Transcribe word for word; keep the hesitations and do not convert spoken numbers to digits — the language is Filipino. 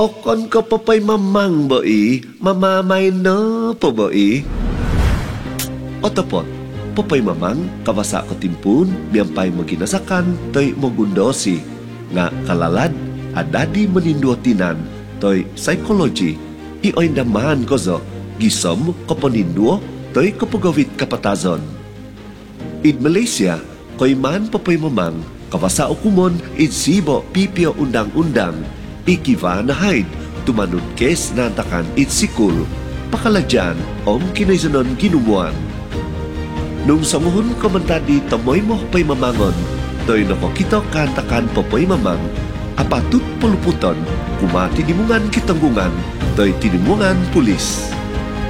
Okon ko papay mamang boi, mamamay na po boi. Otapot, papay mamang, kawasa ko timpun, biyampay mo ginasakan, toy mo gundosi. Nga kalalad, adadi maninduotinan, toy psychology, ioy naman ko zo, gisom ko paninduo, toy kapagawit kapatazon. In Malaysia, koy man papay mamang, kawasa o kumon, in sibo pipio undang-undang, ikiva na haid, tumanod kes nantakan it sikul, pakaladyan om kinaisanon ginumuan. Nung samuhon komantadi tamoy mo pay mamangon, toy nakokito kantakan popoy mamang, apatut puluputon, kuma tinimungan kitanggungan, toy tinimungan pulis.